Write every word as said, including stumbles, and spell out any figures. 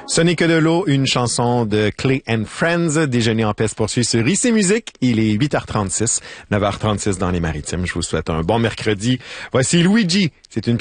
Ce n'est que de l'eau, une chanson de Clay and Friends. Déjeuner en paix se poursuit sur I C Musique. Il est huit heures trente-six, neuf heures trente-six dans les Maritimes. Je vous souhaite un bon mercredi. Voici Luigi. C'est une